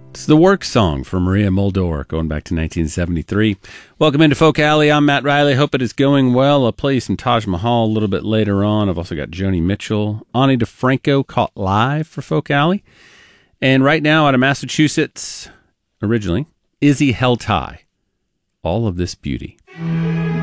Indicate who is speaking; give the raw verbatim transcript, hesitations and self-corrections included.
Speaker 1: It's the work song for Maria Muldaur, going back to nineteen seventy-three. Welcome into Folk Alley. I'm Matt Riley. Hope it is going well. I'll play you some Taj Mahal a little bit later on. I've also got Joni Mitchell, Ani DeFranco, caught live for Folk Alley. And right now, out of Massachusetts, originally, Izzy Heltai. All of This Beauty.